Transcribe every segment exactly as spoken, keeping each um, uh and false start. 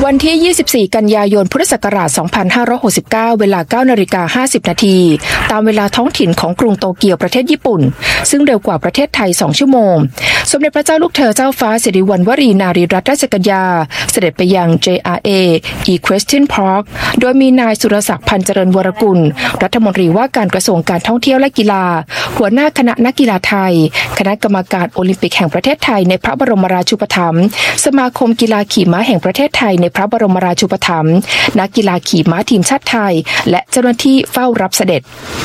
วันที่ยี่สิบสี่กันยายนพุทธศักราชสองพันห้าร้อยหกสิบเก้าเวลา เก้านาฬิกาห้าสิบนาทีตามเวลาท้องถิ่นของกรุงโตเกียวประเทศญี่ปุ่นซึ่งเร็วกว่าประเทศไทยสองชั่วโมงสมเด็จพระเจ้าลูกเธอเจ้าฟ้าสิริวัณวรีนารีรัตนราชกัญญาเสด็จไปยัง เจ อาร์ เอ Equestrian Park โดยมีนายสุรศักดิ์พันเจริญวรกุลรัฐมนตรีว่าการกระทรวงการท่องเที่ยวและกีฬาหัวหน้าคณะนักกีฬาไทยคณะกรรมการโอลิมปิกแห่งประเทศไทยในพระบรมราชูปถัมภ์สมาคมกีฬาขี่ม้าแห่งประเทศไทยในพระบรมราชูปถัมภ์นักกีฬาขี่ม้าทีมชาติไทยและเจ้าหน้าที่เฝ้ารับเสด็จ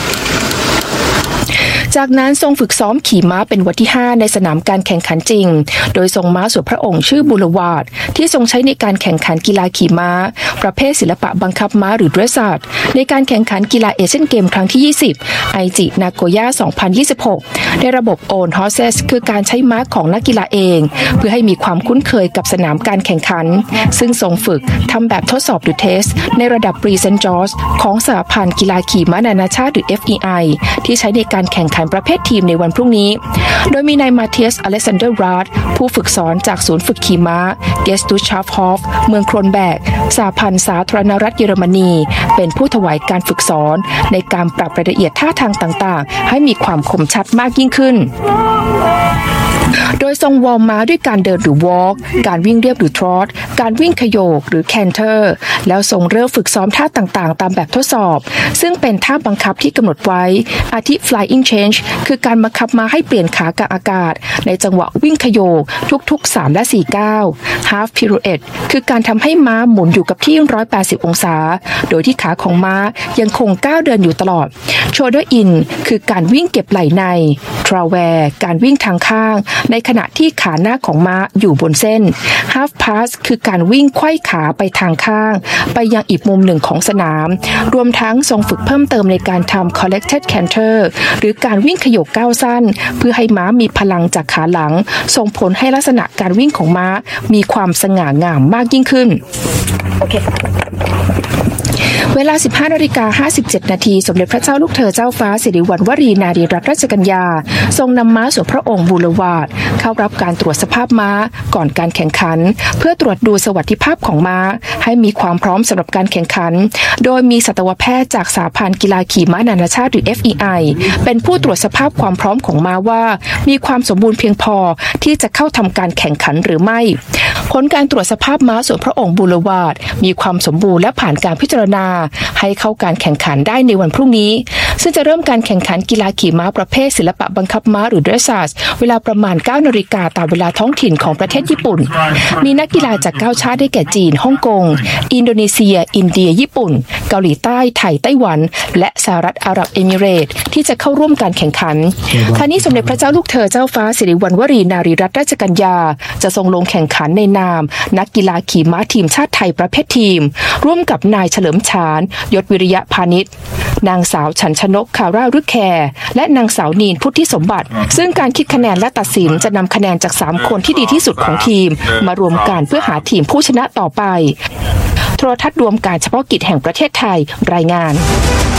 จากนั้นทรงฝึกซ้อมขี่ม้าเป็นวันที่ห้าในสนามการแข่งขันจริงโดยทรงม้าส่วนพระองค์ชื่อบูลวาร์ดที่ทรงใช้ในการแข่งขันกีฬาขี่ม้าประเภทศิลปะบังคับม้าหรือ dressage ในการแข่งขันกีฬาเอเชียนเกมครั้งที่ยี่สิบไอจินาโกย่าสองพันยี่สิบหกในระบบ own horses คือการใช้ม้าของนักกีฬาเองเพื่อให้มีความคุ้นเคยกับสนามการแข่งขันซึ่งทรงฝึกทำแบบทดสอบหรือ test ในระดับ pre Saint George ของสหพันธ์กีฬาขี่ม้านานาชาติหรือ เอฟ อี ไอ ที่ใช้ในการแข่งขันประเภททีมในวันพรุ่งนี้โดยมีนายมาเทียสอเล็กซานเดอร์ราดผู้ฝึกสอนจากศูนย์ฝึกขี่ม้าเกสตูชาฟฮอฟเมืองโครนแบกสหพันธ์สาธารณรัฐเยอรมนีเป็นผู้ถวายการฝึกสอนในการปรับรายละเอียดท่าทางต่างๆให้มีความคมชัดมากยิ่งขึ้นโดยทรงวอร์มม้าด้วยการเดินหรือ walk การวิ่งเรียบหรือ trot การวิ่งขโยกหรือ canter แล้วทรงเริ่มฝึกซ้อมท่าต่างๆตามแบบทดสอบซึ่งเป็นท่าบังคับที่กำหนดไว้อาทิ flying change คือการบังคับม้าให้เปลี่ยนขากลางอากาศในจังหวะวิ่งขโยกทุกๆสามและสี่ก้าว half pirouette คือการทำให้ม้าหมุนอยู่กับที่หนึ่งร้อยแปดสิบองศาโดยที่ขาของม้ายังคงก้าวเดินอยู่ตลอด shoulder in คือการวิ่งเก็บไหล่ใน traverse การวิ่งทางข้างในขณะที่ขาหน้าของม้าอยู่บนเส้น half pass คือการวิ่งไขว้ขาไปทางข้างไปยังอีกมุมหนึ่งของสนามรวมทั้งทรงฝึกเพิ่มเติมในการทำ collected canter หรือการวิ่งขยกก้าวสั้นเพื่อให้ม้ามีพลังจากขาหลังส่งผลให้ลักษณะการวิ่งของม้ามีความสง่างามมากยิ่งขึ้นโอเคเวลา สิบห้านาฬิกาห้าสิบเจ็ดนาทีสมเด็จพระเจ้าลูกเธอเจ้าฟ้าสิริวัณวรีนารีรัตนราชกัญญาทรงนำม้าส่วนพระองค์บูลวาร์ดเข้ารับการตรวจสภาพม้าก่อนการแข่งขันเพื่อตรวจดูสวัสดิภาพของม้าให้มีความพร้อมสำหรับการแข่งขันโดยมีสัตวแพทย์จากสหพันธ์กีฬาขี่ม้านานาชาติหรือ เอฟ อี ไอ เป็นผู้ตรวจสภาพความพร้อมของม้าว่ามีความสมบูรณ์เพียงพอที่จะเข้าทำการแข่งขันหรือไม่ผลการตรวจสภาพม้าส่วนพระองค์บูลวาร์ดมีความสมบูรณ์และผ่านการพิจารณาให้เข้าการแข่งขันได้ในวันพรุ่งนี้ซึ่งจะเริ่มการแข่งขันกีฬาขี่ม้าประเภทศิลปะบังคับม้าหรือ dressage เวลาประมาณ เก้านาฬิกาตามเวลาท้องถิ่นของประเทศญี่ปุ่นมีนักกีฬาจากเก้าชาติได้แก่จีนฮ่องกงอินโดนีเซียอินเดียญี่ปุ่นเกาหลีใต้ไทยไต้หวันและสหรัฐอาหรับเอมิเรตส์ที่จะเข้าร่วมการแข่งขันครั้งนี้สมเด็จพระเจ้าลูกเธอเจ้าฟ้าสิริวัณวรีนารีรัตนราชกัญญาจะทรงลงแข่งขันในนามนักกีฬาขี่ม้าทีมชาติไทยประเภททีมร่วมกับนายเฉลิมฉานยศวิริยะพาณิชย์นางสาวฉันชนกคาร่ารึกแคร์และนางสาวนีนพุทธิสมบัติซึ่งการคิดคะแนนและตัดสินจะนำคะแนนจากสามคนที่ดีที่สุดของทีมมารวมกันเพื่อหาทีมผู้ชนะต่อไปโทรทัศน์รวมการเฉพาะกิจแห่งประเทศไทยรายงาน